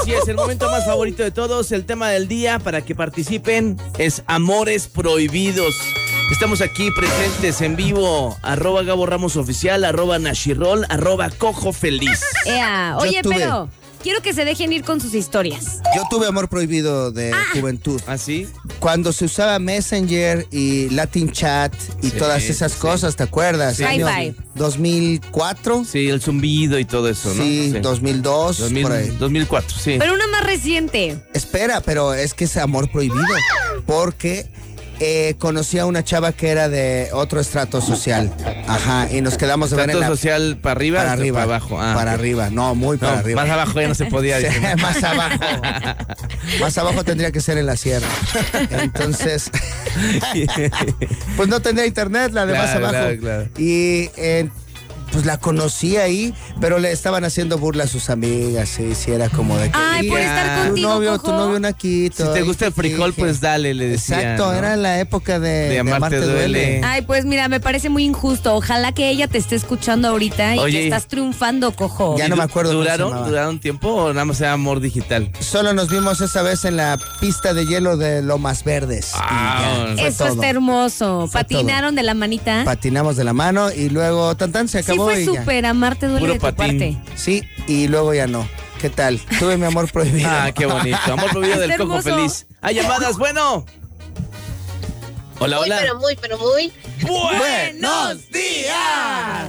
Así es, el momento más favorito de todos, el tema del día para que participen es amores prohibidos. Estamos aquí presentes en vivo, @Gabo Ramos Oficial, @Nashirol, @Cojo Feliz. Oye, pero quiero que se dejen ir con sus historias. Yo tuve amor prohibido de juventud. ¿Ah, sí? Cuando se usaba Messenger y Latin Chat y todas esas cosas, ¿te acuerdas? Sí. Año Bye, bye. 2004. Sí, el zumbido y todo eso, ¿no? Sí, 2002, por ahí. 2004, sí. Pero una más reciente. Espera, pero es que es amor prohibido. Porque conocí a una chava que era de otro estrato social. Ajá, y nos quedamos de ver en ¿Estrato la... social para arriba Para o arriba. para abajo? Para arriba, no, muy para arriba. Más abajo ya no se podía. Sí, Decir. más abajo. Más abajo tendría que ser en la sierra. Entonces, pues no tendría internet, la de más abajo. Claro. Y pues la conocí ahí, pero le estaban haciendo burla a sus amigas, sí, era como de que... Ay, por estar contigo, tu novio naquito. Si te gusta el frijol, pues dale, le decía. Exacto, ¿no? era en la época de Amarte Duele. Ay, pues mira, me parece muy injusto. Ojalá que ella te esté escuchando ahorita y Oye, que estás triunfando, cojo. Ya no me acuerdo cómo se llamaba. ¿Duraron tiempo o nada más era amor digital? Solo nos vimos esa vez en la pista de hielo de Lomas Verdes. Ah, Y ya, fue Eso todo. está hermoso. Fue Patinaron de la manita. Patinamos de la mano y luego tan se Sí acabó fue y ya. súper amarte duele Puro de tu patín. parte. Sí, y luego ya no. ¿Qué tal? Tuve mi amor prohibido. Ah, qué bonito. Amor prohibido del Está Cojo hermoso. Feliz. ¡Hay llamadas! Bueno. Hola, hola. Pero muy. ¡Buenos días!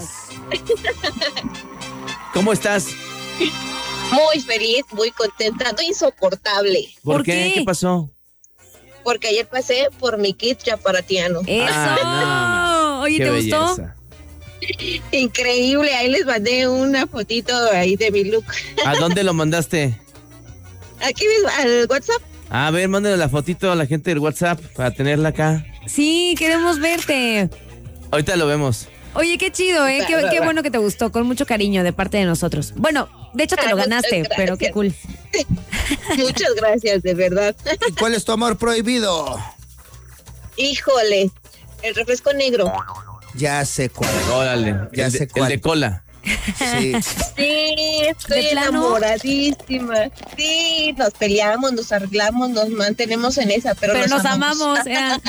¿Cómo estás? Muy feliz, muy contenta, estoy insoportable. ¿Por ¿Por qué? qué? ¿Qué pasó? Porque ayer pasé por mi kit chaparatiano. ¡Eso! Ah, Oye, Qué ¿te gustó? belleza. Increíble, ahí les mandé una fotito ahí de mi look. ¿A dónde lo mandaste? Aquí mismo, al WhatsApp. A ver, mándale la fotito a la gente del WhatsApp para tenerla acá. Sí, queremos verte. Ahorita lo vemos. Oye, qué chido, ¿eh? Qué bueno que te gustó, con mucho cariño de parte de nosotros. Bueno, de hecho te lo Muchas ganaste, gracias. pero qué cool. Muchas gracias, de verdad. ¿Y cuál es tu amor prohibido? Híjole, el refresco negro. Ya sé cuál. Órale. Ya el, sé de, cuál. el de cola. Sí. Sí, estoy ¿De plano? enamoradísima. Sí, nos peleamos, nos arreglamos, nos mantenemos en esa, pero Pero nos amamos.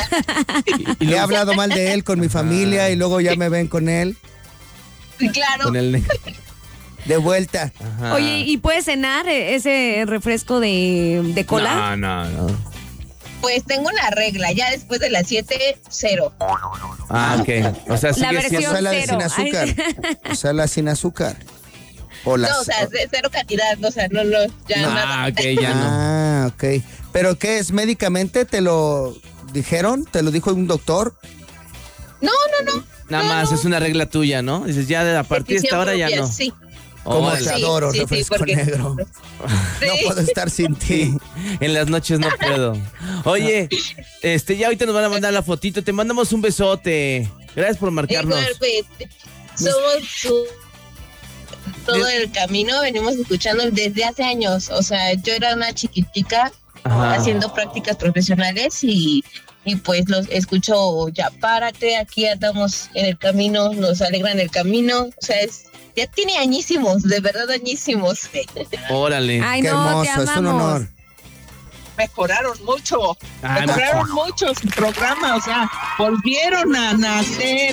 Y Le he luego hablado mal de él con mi familia y luego ya me ven con él Claro. con el negro. de vuelta. Ajá. Oye, ¿y puedes cenar ese refresco de cola? No. Pues tengo una regla, ya después de las 7, 0. Ah, ok. O sea, La sigue versión siendo... O sea, la de cero. sin azúcar. O sea, la sin azúcar. O la... No, o sea, cero cantidad, o sea, no, ya nada. Ah, ok, ya no. Ah, ok. ¿Pero qué es? ¿Médicamente te lo dijeron? ¿Te lo dijo un doctor? No. Nada más, es una regla tuya, ¿no? Dices, ya a partir de esta hora ya no. Sí. Como Órale. te adoro, sí, refresco porque- negro. Sí. No puedo estar sin ti. En las noches no puedo. Oye, ya ahorita nos van a mandar la fotito. Te mandamos un besote. Gracias por marcarnos. Igual, pues, somos todo el camino, venimos escuchando desde hace años. O sea, yo era una chiquitica Ajá. haciendo prácticas profesionales y pues los escucho ya, párate, aquí andamos en el camino, nos alegran el camino. O sea, ya tiene añísimos, de verdad añísimos. Órale. Ay, Qué no, te hermoso, es un amamos. honor. Mejoraron mucho, Ay, mejoraron mucho su programa, o sea, volvieron a nacer.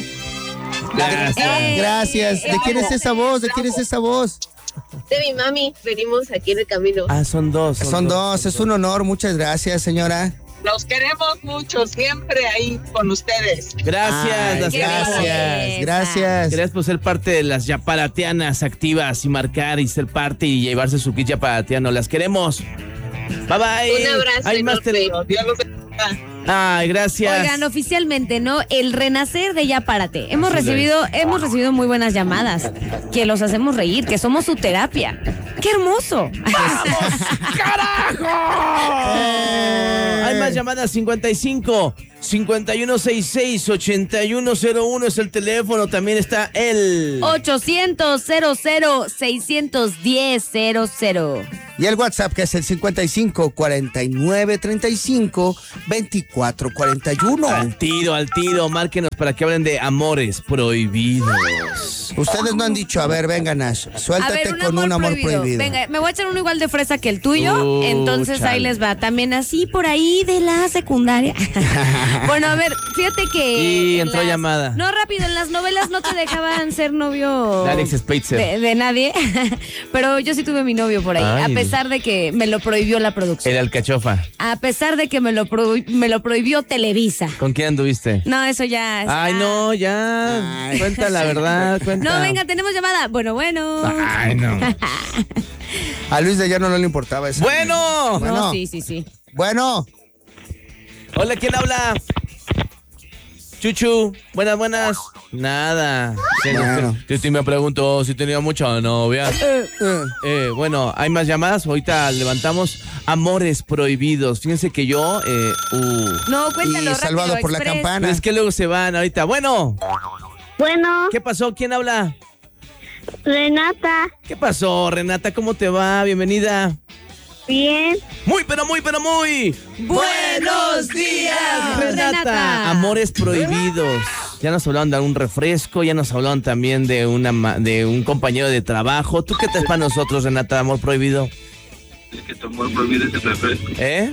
Gracias. Gracias. ¿De quién es esa voz? ¿De quién es esa voz? De mi mami, venimos aquí en el camino. Ah, son dos. Son dos. Es un honor. Muchas gracias, señora. Los queremos mucho, siempre ahí con ustedes. Gracias, Ay, las gracias. belleza. Gracias. Gracias por ser parte de las yaparatianas activas y marcar y ser parte y llevarse su kit yaparatiano. Las queremos. Bye bye. Un abrazo Hay más enorme. Dios los bendiga. Ay, gracias. Oigan, oficialmente, ¿no? El renacer de Ya Párate. Hemos Así recibido muy buenas llamadas. Que los hacemos reír, que somos su terapia. ¡Qué hermoso! ¡Carajo! Hay más llamadas 55 5166-8101 es el teléfono. También está el 800-00-610-00. Y el WhatsApp, que es el 55-49-35-2441. Al tiro, márquenos para que hablen de amores prohibidos. Ustedes no han dicho, a ver, venga, Nash, suéltate con un amor prohibido. Venga, me voy a echar uno igual de fresa que el tuyo, entonces chale. ahí les va. También así por ahí de la secundaria. Bueno, a ver, fíjate que... Y entró llamada. No, rápido, en las novelas no te dejaban ser novio De Alex Spitzer. de nadie, pero yo sí tuve mi novio por ahí, Ay. a pesar de que me lo prohibió la producción. El alcachofa. A pesar de que me lo prohibió Televisa. ¿Con quién anduviste? No, eso ya... Ay, no, ya. Ay. Cuenta la verdad, cuenta. No, venga, tenemos llamada. Bueno. Ay, no. A Luis de Llano no le importaba eso. Bueno. No, sí. Bueno. Hola, ¿quién habla? Chuchu. Buenas. Nada. Bueno. Titi me preguntó si tenía mucha novia. Bueno, ¿hay más llamadas? Ahorita levantamos amores prohibidos. Fíjense que yo... No, cuéntalo Y rápido, salvado por la express. campana. Pero es que luego se van ahorita. Bueno, Bueno, ¿qué pasó? ¿Quién habla? Renata, ¿Qué pasó, Renata? ¿Cómo te va? Bienvenida. bien. Muy, pero muy. ¡Buenos días, Renata! Amores prohibidos. Ya nos hablaron de un refresco, ya nos hablaron también de un compañero de trabajo. ¿Tú qué traes para nosotros, Renata, amor prohibido? Es que tu amor prohibido es el refresco. ¿Eh?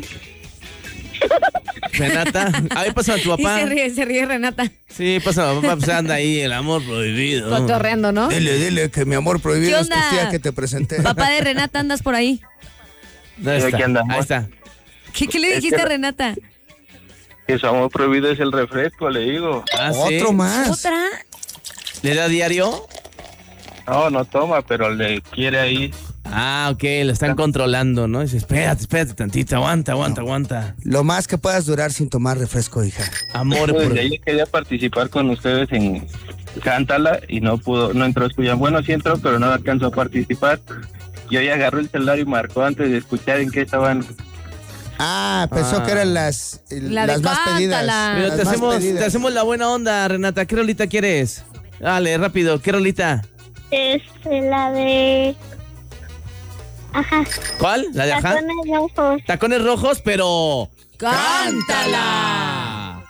Renata, a ver, pásame a tu Y papá. se ríe Renata, Sí, pásame a papá, pues anda ahí, el amor prohibido. cotorreando, ¿no? Dile que mi amor prohibido ¿Qué es tu onda? tía que te presenté. Papá de Renata, ¿andas por ahí? ¿Dónde está? Aquí andamos. Ahí está. ¿Qué le dijiste a Renata? Que su amor prohibido es el refresco, le digo. Ah, ¿sí? Otro más. ¿Otra? ¿Le da diario? No toma, pero le quiere ahí. Ah, ok, lo están controlando, ¿no? Dice, espérate tantito, aguanta. Lo más que puedas durar sin tomar refresco, hija. Amor Pues de prohibido. ahí quería participar con ustedes en Cántala y no entró a escuchar. Bueno, sí entró, pero no alcanzó a participar. Y hoy agarró el celular y marcó antes de escuchar en qué estaban. Ah, pensó que eran las La de más pedidas. Cántala. Pero las te más hacemos, pedidas. la buena onda, Renata. ¿Qué rolita quieres? Dale, rápido, ¿qué rolita? Es la de... Ajá. ¿Cuál? ¿La de ajá? Tacones rojos. Tacones rojos, pero... ¡Cántala!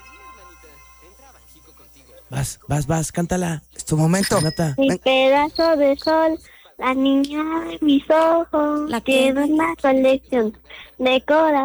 Vas, cántala. Es tu momento. Renata. Mi pedazo de sol, la niña de mis ojos. ¿La qué? Quedó en la colección de corazón.